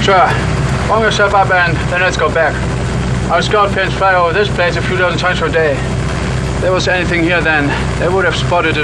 Sure. Warm yourself up and then let's go back. Our scout planes fly over this place a few dozen times per day. If there was anything here then, they would have spotted it